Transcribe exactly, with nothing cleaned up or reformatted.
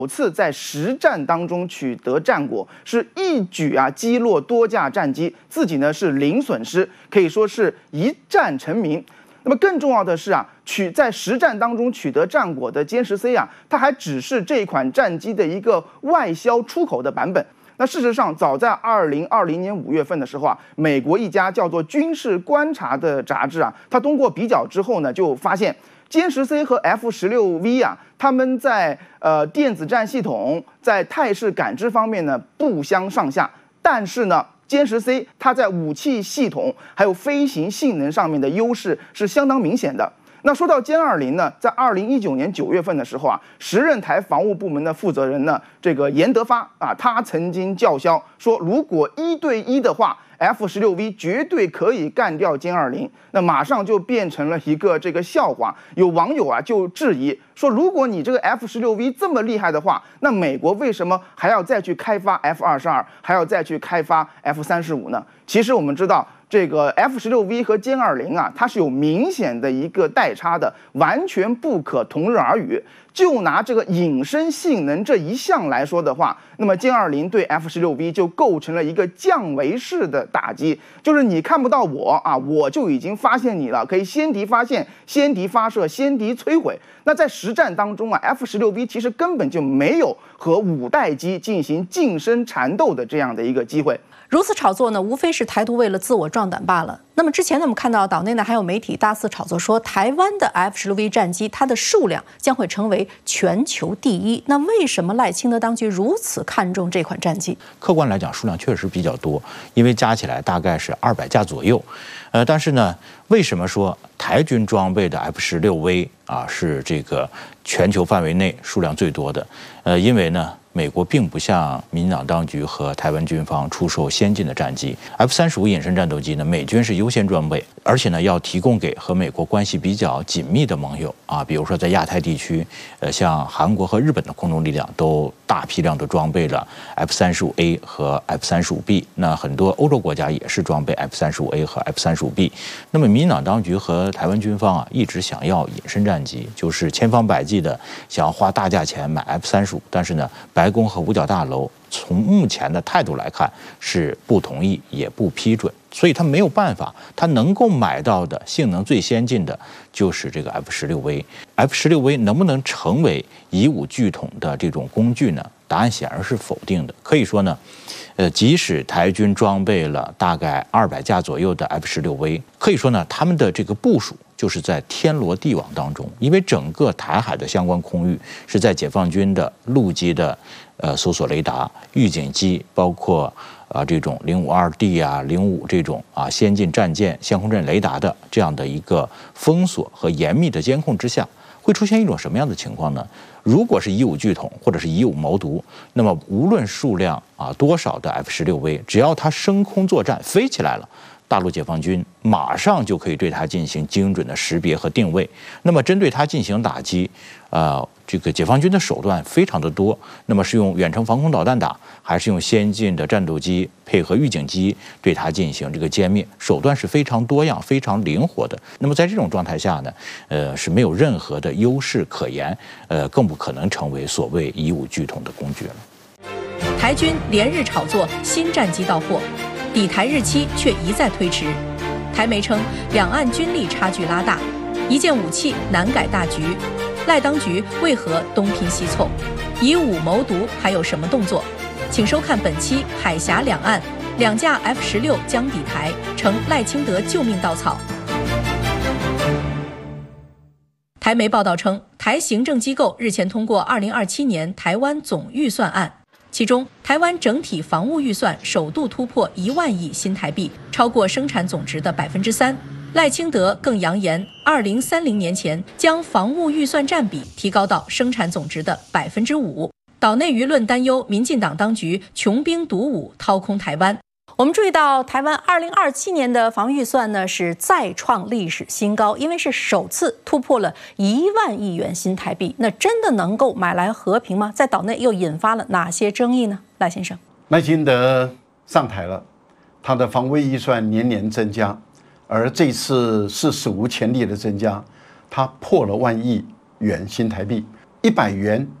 首次在实战当中取得战果，是一举啊击落多架战机，自己呢是零损失，可以说是一战成名。那么更重要的是啊，取在实战当中取得战果的歼十 C 啊，它还只是这款战机的一个外销出口的版本。那事实上，早在二零二零年五月份的时候啊，美国一家叫做《军事观察》的杂志啊，它通过比较之后呢，就发现歼十 C 和 F 十六 V 啊，他们在呃电子战系统、在态势感知方面呢不相上下，但是呢，歼十 C 它在武器系统还有飞行性能上面的优势是相当明显的。那说到歼二零呢，在二零一九年九月份的时候啊，时任台防务部门的负责人呢，这个严德发啊，他曾经叫嚣说，如果一对一的话 ，F 十六 V 绝对可以干掉歼二零。那马上就变成了一个这个笑话。有网友啊就质疑说，如果你这个 F 十六 V 这么厉害的话，那美国为什么还要再去开发 F 二十二，还要再去开发 F 三十五呢？其实我们知道，这个 F 十六 V 和歼二零啊，它是有明显的一个代差的，完全不可同日而语。就拿这个隐身性能这一项来说的话，那么歼二零对 F 十六 V 就构成了一个降维式的打击，就是你看不到我啊，我就已经发现你了，可以先敌发现、先敌发射、先敌摧毁。那在实战当中啊 ，F 十六 V 其实根本就没有和五代机进行近身缠斗的这样的一个机会。 如此炒作呢，无非是台独为了自我壮胆罢了。那么之前呢，我们看到岛内呢还有媒体大肆炒作说，台湾的 F 十六 V 战机它的数量将会成为全球第一。那为什么赖清德当局如此看重这款战机？ 客观来讲，数量确实比较多，因为加起来大概是二百架左右。呃，但是呢，为什么说台军装备的 F 十六 V 啊是这个全球范围内数量最多的？呃，因为呢，美国并不向民进党当局和台湾军方出售先进的战机 ，F 三十五隐身战斗机呢，美军是优先装备，而且呢要提供给和美国关系比较紧密的盟友啊，比如说在亚太地区，呃，像韩国和日本的空中力量都大批量的装备了 F 三十五 A 和 F 三十五 B， 那很多欧洲国家也是装备 F 三十五 A 和 F 三十五 B。那么民进党当局和台湾军方啊，一直想要隐身战机，就是千方百计的想要花大价钱买 F 三十五，但是呢，白宫和五角大楼从目前的态度来看是不同意也不批准，所以他没有办法，他能够买到的性能最先进的就是这个 F 十六 V。F 十六 V 能不能成为以武拒统的这种工具呢？答案显然是否定的。可以说呢，呃，即使台军装备了大概二百架左右的 F 十六 V， 可以说呢，他们的这个部署就是在天罗地网当中，因为整个台海的相关空域是在解放军的陆基的呃搜索雷达、预警机，包括啊这种零五二 D 啊、零五这种啊先进战舰、相控阵雷达的这样的一个封锁和严密的监控之下，会出现一种什么样的情况呢？如果是以武拒统或者是以武谋独，那么无论数量啊多少的 F 十六 V， 只要它升空作战飞起来了，大陆解放军马上就可以对它进行精准的识别和定位。那么针对它进行打击，呃，这个解放军的手段非常的多。那么是用远程防空导弹打，还是用先进的战斗机配合预警机对它进行这个歼灭，手段是非常多样、非常灵活的。那么在这种状态下呢，呃，是没有任何的优势可言，呃，更不可能成为所谓以武拒统的工具了。 台军连日炒作新战机到货，抵台日期却一再推迟。台媒称，两岸军力差距拉大，一件武器难改大局。赖当局为何东拼西凑？以武谋独还有什么动作？请收看本期《海峡两岸》，两架 F 十六将抵台，成赖清德救命稻草。台媒报道称，台行政机构日前通过二零二七年台湾总预算案。其中，台湾整体防务预算首度突破一万亿新台币，超过生产总值的百分之三。赖清德更扬言，二零三零年前将防务预算占比提高到生产总值的百分之五。岛内舆论担忧，民进党当局穷兵黩武，掏空台湾。我们注意到，台湾二零二七年的防预算呢是再创历史新高，因为是首次突破了一万亿元新台币。那真的能够买来和平吗？在岛内又引发了哪些争议呢？赖先生， 赖清德上台了，他的防卫预算年年增加，而这次是史无前例的增加，他破了万亿元新台币，一百元